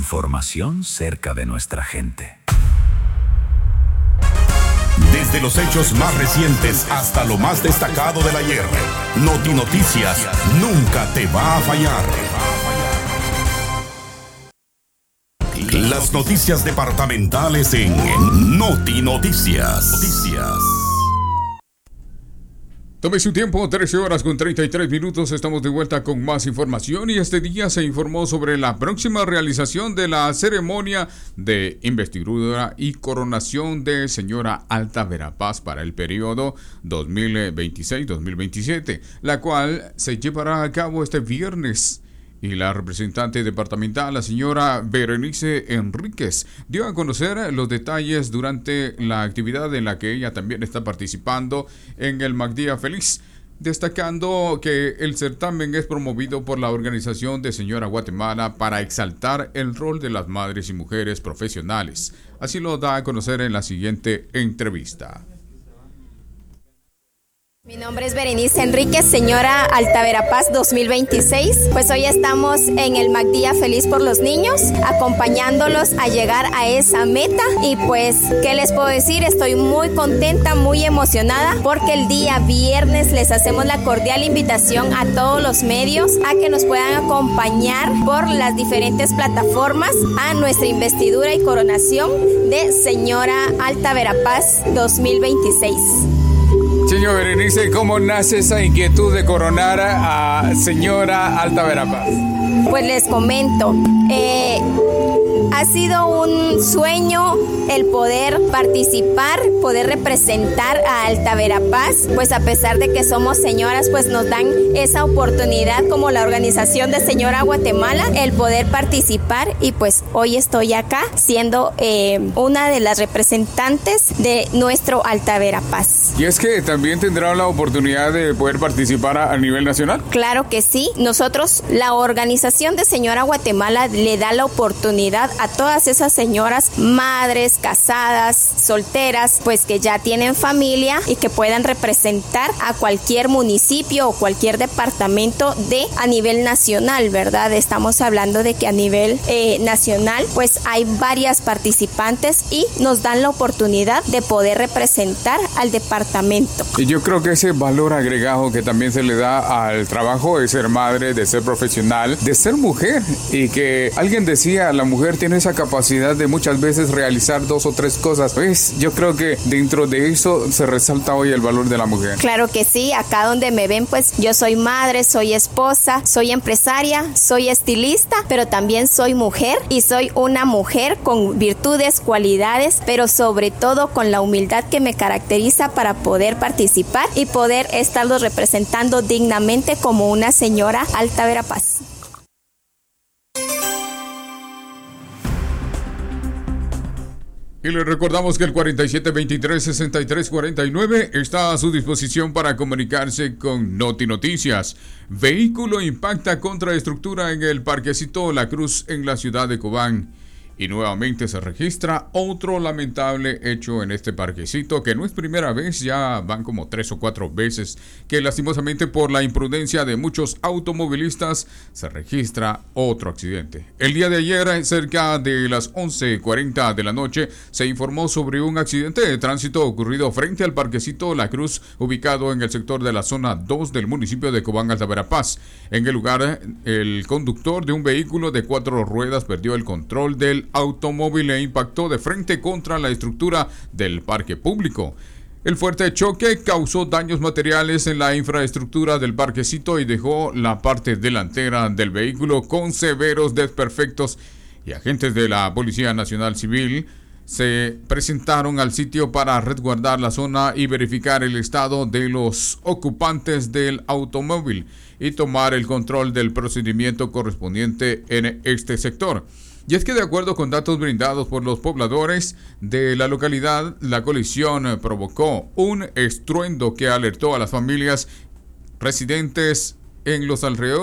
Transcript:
Información cerca de nuestra gente. Desde los hechos más recientes hasta lo más destacado del ayer, Noti Noticias nunca te va a fallar. Las noticias departamentales en Noti Noticias. Tome su tiempo, 13:33. Estamos de vuelta con más información y este día se informó sobre la próxima realización de la ceremonia de investidura y coronación de señora Alta Verapaz para el periodo 2026-2027, la cual se llevará a cabo este viernes. Y la representante departamental, la señora Berenice Enríquez, dio a conocer los detalles durante la actividad en la que ella también está participando en el MacDía Feliz, destacando que el certamen es promovido por la organización de Señora Guatemala para exaltar el rol de las madres y mujeres profesionales. Así lo da a conocer en la siguiente entrevista. Mi nombre es Berenice Enríquez, señora Alta Verapaz 2026. Pues hoy estamos en el MacDía Feliz por los niños, acompañándolos a llegar a esa meta. Y pues, ¿qué les puedo decir? Estoy muy contenta, muy emocionada, porque el día viernes les hacemos la cordial invitación a todos los medios a que nos puedan acompañar por las diferentes plataformas a nuestra investidura y coronación de señora Alta Verapaz 2026. Señor Berenice, ¿cómo nace esa inquietud de coronar a señora Alta Verapaz? Pues les comento, ha sido un sueño el poder participar, poder representar a Alta Verapaz, pues a pesar de que somos señoras, pues nos dan esa oportunidad como la organización de Señora Guatemala, el poder participar, y pues hoy estoy acá siendo una de las representantes de nuestro Alta Verapaz. ¿Y es que también tendrá la oportunidad de poder participar a nivel nacional? Claro que sí. Nosotros, la organización de Señora Guatemala, le da la oportunidad a todas esas señoras, madres, casadas, solteras, pues que ya tienen familia y que puedan representar a cualquier municipio o cualquier departamento a nivel nacional, ¿verdad? Estamos hablando de que a nivel nacional, pues hay varias participantes y nos dan la oportunidad de poder representar al departamento. Y yo creo que ese valor agregado que también se le da al trabajo de ser madre, de ser profesional, de ser mujer, y que alguien decía, la mujer tiene esa capacidad de muchas veces realizar 2 o 3 cosas. Pues yo creo que dentro de eso se resalta hoy el valor de la mujer. Claro que sí, acá donde me ven, pues yo soy madre, soy esposa, soy empresaria, soy estilista, pero también soy mujer, y soy una mujer con virtudes, cualidades, pero sobre todo con la humildad que me caracteriza para poder participar y poder estarlos representando dignamente como una señora Alta Verapaz. Y le recordamos que el 4723-6349 está a su disposición para comunicarse con Noti Noticias. Vehículo impacta contra estructura en el Parquecito La Cruz en la ciudad de Cobán. Y nuevamente se registra otro lamentable hecho en este parquecito, que no es primera vez, ya van como 3 o 4 veces que lastimosamente por la imprudencia de muchos automovilistas se registra otro accidente. El día de ayer, cerca de las 11:40 de la noche, se informó sobre un accidente de tránsito ocurrido frente al parquecito La Cruz, ubicado en el sector de la zona 2 del municipio de Cobán, Alta Verapaz. En el lugar, el conductor de un vehículo de 4 ruedas perdió el control del automóvil e impactó de frente contra la estructura del parque público. El fuerte choque causó daños materiales en la infraestructura del parquecito y dejó la parte delantera del vehículo con severos desperfectos, y agentes de la Policía Nacional Civil se presentaron al sitio para resguardar la zona y verificar el estado de los ocupantes del automóvil y tomar el control del procedimiento correspondiente en este sector. Y es que de acuerdo con datos brindados por los pobladores de la localidad, la colisión provocó un estruendo que alertó a las familias residentes en los alrededores